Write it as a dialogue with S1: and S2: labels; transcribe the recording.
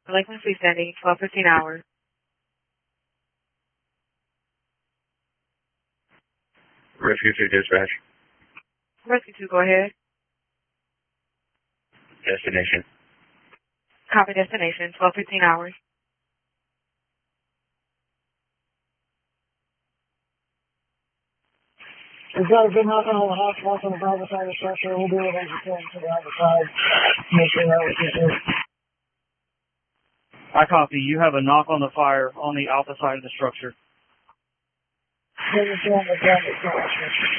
S1: Lakeland Freestanding, 12:15 hours.
S2: Rescue 2 dispatch.
S1: Rescue 2, go ahead.
S2: Destination.
S1: Copy destination, 12:15 hours.
S3: We've got a good knock on the house, walk on the private side of the structure. We'll do whatever we can to the other side. Make sure that we can do.
S4: I copy. You have a knock on the fire on the alpha side of the structure.
S3: Understand the private side of the structure.